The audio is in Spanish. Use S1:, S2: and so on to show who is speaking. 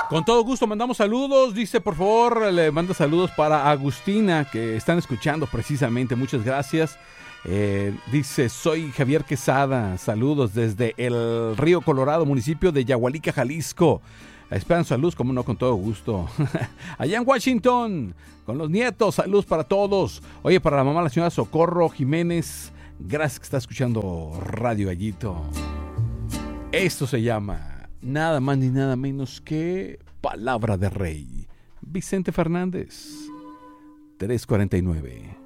S1: Con todo gusto mandamos saludos. Dice, por favor, le manda saludos para Agustina, que están escuchando precisamente. Muchas gracias. Dice, soy Javier Quesada. Saludos desde el Río Colorado, municipio de Yahualica, Jalisco. Esperan saludos, como no, con todo gusto. Allá en Washington, con los nietos, saludos para todos. Oye, para la mamá, la señora Socorro Jiménez, gracias que está escuchando Radio Gallito. Esto se llama nada más ni nada menos que Palabra de Rey. Vicente Fernández, 349.